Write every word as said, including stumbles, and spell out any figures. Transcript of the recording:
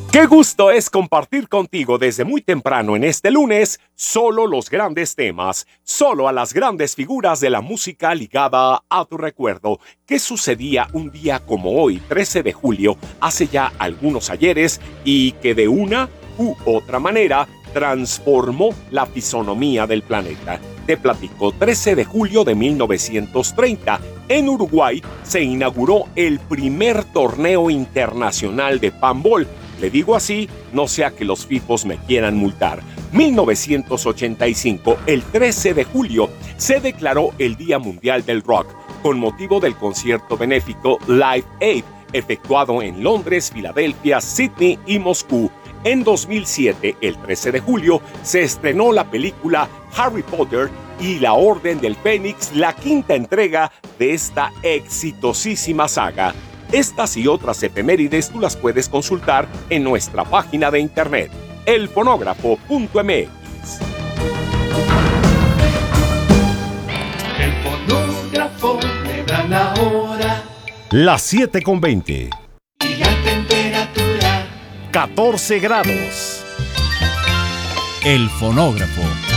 Qué gusto es compartir contigo desde muy temprano en este lunes solo los grandes temas, solo a las grandes figuras de la música ligada a tu recuerdo. ¿Qué sucedía un día como hoy, trece de julio, hace ya algunos ayeres y que de una u otra manera transformó la fisonomía del planeta? Te platico, trece de julio de mil novecientos treinta, en Uruguay se inauguró el primer torneo internacional de panball. Le digo así, no sea que los fifos me quieran multar. mil novecientos ochenta y cinco, el trece de julio, se declaró el Día Mundial del Rock, con motivo del concierto benéfico Live Aid, efectuado en Londres, Filadelfia, Sydney y Moscú. En dos mil siete, el trece de julio, se estrenó la película Harry Potter y la Orden del Fénix, la quinta entrega de esta exitosísima saga. Estas y otras efemérides tú las puedes consultar en nuestra página de internet, el fonógrafo punto m x. El fonógrafo le da la hora. Las siete con veinte. Y la temperatura. catorce grados. El fonógrafo.